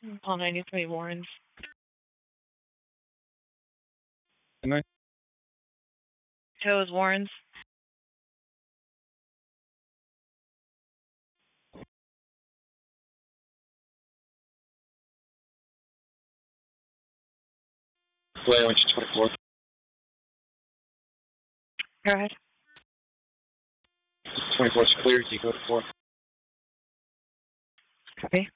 Paul 93 Warrens. Am I? Toes Warrens. Play, I went to 24. Go ahead. 24 is clear. You go to 4. Copy.